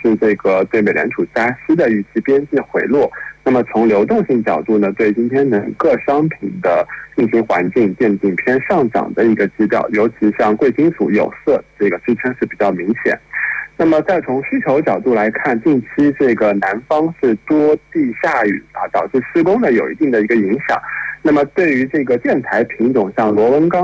致这个对美联储加息的预期边际回落。那么从流动性角度呢，对今天的各商品的信心环境渐进偏上涨的一个基调，尤其像贵金属、有色这个支撑是比较明显。那么再从需求角度来看，近期这个南方是多地下雨导致施工呢有一定的一个影响。那么对于这个建材品种，像螺纹钢